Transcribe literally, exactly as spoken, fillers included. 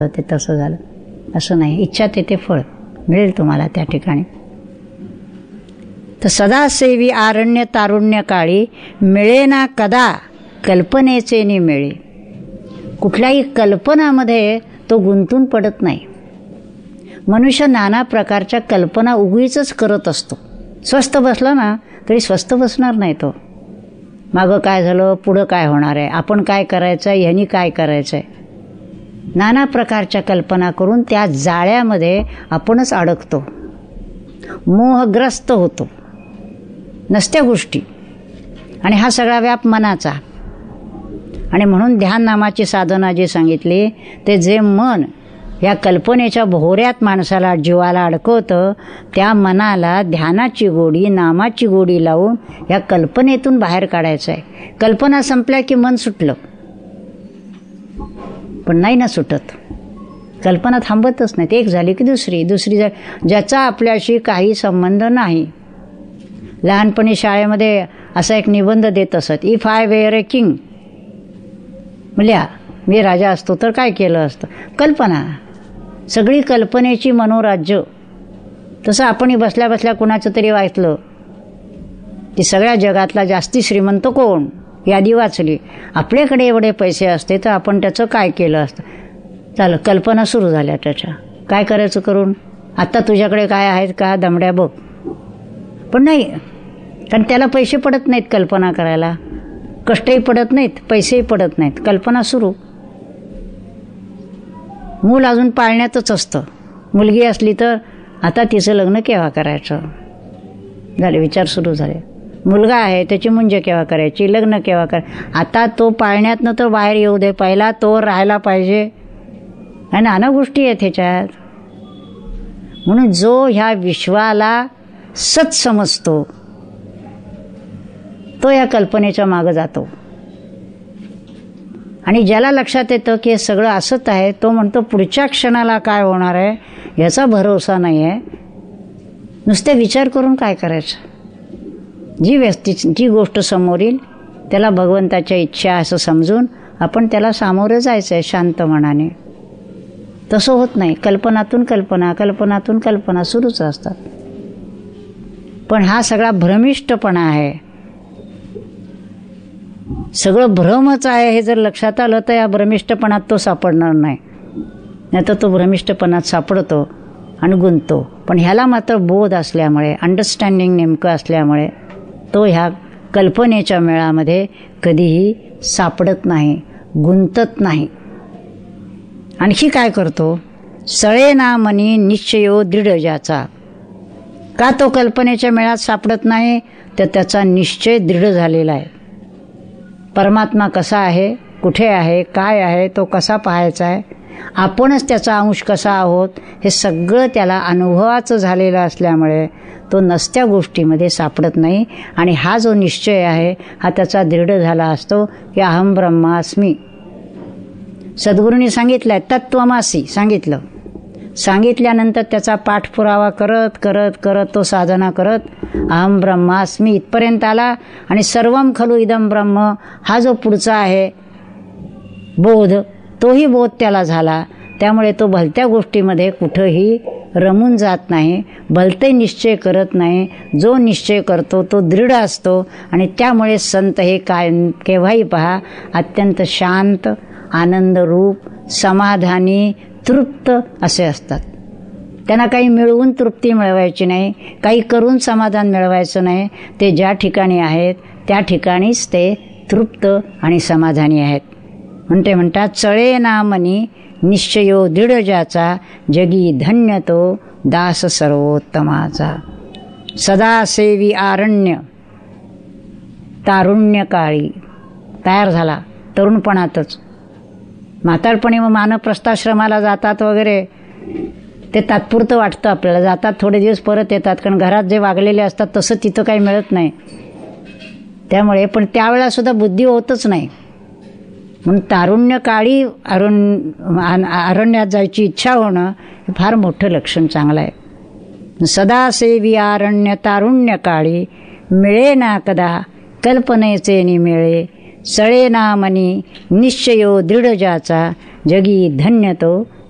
ते तसं झालं असं नाही. इच्छा तेथे फळ मिळेल तुम्हाला त्या ठिकाणी. तर सदा सेवी आरण्य तारुण्य काळी मिळेना कदा कल्पनेचे नि मिळे. कुठल्याही कल्पनामध्ये तो गुंतून पडत नाही. मनुष्य नाना प्रकारच्या कल्पना उगीच करत असतो. स्वस्थ बसला ना तरी स्वस्थ बसणार नाही तो. मागं काय झालं, पुढं काय होणार आहे, आपण काय करायचं आहे, ह्यांनी काय करायचं आहे, नाना प्रकारच्या कल्पना करून त्या जाळ्यामध्ये आपणच अडकतो, मोहग्रस्त होतो, नसत्या गोष्टी. आणि हा सगळा व्याप मनाचा. आणि म्हणून ध्यान नामाची साधना जी सांगितली ते जे मन या कल्पनेच्या भोवऱ्यात माणसाला जीवाला अडकवतं त्या मनाला ध्यानाची गोडी नामाची गोडी लावून या कल्पनेतून बाहेर काढायचं आहे. कल्पना संपल्या की मन सुटलं, पण नाही ना सुटत. कल्पना थांबतच नाहीत. एक झाली की दुसरी, दुसरी झाली ज्याचा आपल्याशी काही संबंध नाही. लहानपणी शाळेमध्ये असा एक निबंध देत असत, if I wear a king, म्हणल्या मी राजा असतो तर काय केलं असतं. कल्पना, सगळी कल्पनेची मनोराज्य. तसं आपणही बसल्या बसल्या कुणाचं तरी वाचलं की सगळ्या जगातला जास्ती श्रीमंत कोण, यादी वाचली, आपल्याकडे एवढे पैसे असते तर आपण त्याचं काय केलं असतं. चाल कल्पना सुरू झाल्या त्याच्या, काय करायचं करून. आत्ता तुझ्याकडे काय आहेत का दमड्या बघ. पण नाही, कारण त्याला पैसे पडत नाहीत कल्पना करायला, कष्टही पडत नाहीत, पैसेही पडत नाहीत. कल्पना सुरू. मूल अजून पाळण्यातच असतं. मुलगी असली तर आता तिचं लग्न केव्हा करायचं, झाले विचार सुरू झाले. मुलगा आहे त्याची मुंज केव्हा करायची, लग्न केव्हा कर. आता तो पाळण्यातनं तर बाहेर येऊ दे, पहिला तो राहायला पाहिजे. आणि नाना गोष्टी आहेत ह्याच्यात. म्हणून जो ह्या विश्वाला सत समजतो तो या कल्पनेच्या मागं जातो. आणि ज्याला लक्षात येतं की हे सगळं असत आहे तो म्हणतो पुढच्या क्षणाला काय होणार आहे याचा भरोसा नाही आहे, नुसते विचार करून काय करायचं. जी व्यक्ती जी गोष्ट समोर येईल त्याला भगवंताच्या इच्छा असं समजून आपण त्याला सामोरं जायचं आहे शांत मनाने. तसं होत नाही. कल्पनातून कल्पना, कल्पनातून कल्पना सुरूच असतात. पण हा सगळा भ्रमिष्टपणा आहे, सगळं भ्रमच आहे हे जर लक्षात आलं तर या भ्रमिष्टपणात तो सापडणार नाही. नाही तर तो भ्रमिष्टपणात सापडतो आणि गुंततो. पण ह्याला मात्र बोध असल्यामुळे, अंडरस्टँडिंग नेमकं असल्यामुळे तो ह्या कल्पनेच्या मेळामध्ये कधीही सापडत नाही, गुंतत नाही. आणखी काय करतो, सळे ना मनी निश्चयो दृढ ज्याचा. का तो कल्पनेच्या मेळात सापडत नाही, तर त्याचा निश्चय दृढ झालेला आहे. परमात्मा कसा आहे, कुठे आहे, काय आहे, तो कसा पाहायचा आहे, आपणच त्याचा अंश कसा आहोत हे सगळं त्याला अनुभवाचं झालेलं असल्यामुळे तो नसत्या गोष्टीमध्ये सापडत नाही. आणि हा जो निश्चय आहे हा त्याचा दृढ झाला असतो की अहम ब्रह्मास्मी. सद्गुरूंनी सांगितलं आहे, तत्त्वमासी सांगितलं. सांगितल्यानंतर त्याचा पाठपुरावा करत करत करत तो साधना करत अहम ब्रह्मास्मी इथपर्यंत आला. आणि सर्वम खलु इदम ब्रह्म हा जो पुढचा आहे बोध, तोही बोध त्याला झाला. त्यामुळे तो भलत्या गोष्टीमध्ये कुठंही रमून जात नाही, भलते निश्चय करत नाही. जो निश्चय करतो तो दृढ असतो. आणि त्यामुळे संत हे काय केव्हाही पहा अत्यंत शांत, आनंदरूप, समाधानी, तृप्त असे असतात. त्यांना काही मिळवून तृप्ती मिळवायची नाही, काही करून समाधान मिळवायचं नाही. ते ज्या ठिकाणी आहेत त्या ठिकाणीच ते तृप्त आणि समाधानी आहेत. म्हणते म्हणतात चळे ना मनी निश्चयो दृढ ज्याचा, जगी धन्य तो दास सर्वोत्तमाचा. सदा सेवी आरण्य तारुण्य काळी. तयार झाला तरुणपणातच. म्हातारपणी मग मानप्रस्थाश्रमाला जातात वगैरे, ते तात्पुरतं वाटतं आपल्याला. जातात थोडे दिवस परत येतात, कारण घरात जे वागलेले असतात तसं तिथं काही मिळत नाही. त्यामुळे पण त्यावेळेलासुद्धा बुद्धी होतच नाही. म्हणून तारुण्य काळी अरुण अरण्यात जायची इच्छा होणं हे फार मोठं लक्षण चांगलं आहे. सदा सेवी आरण्य तारुण्य काळी, मिळे ना कदा कल्पनेचे निमिळे. सळे ना मनी निश्चयो दृढ ज्याचा, जगी धन्य तो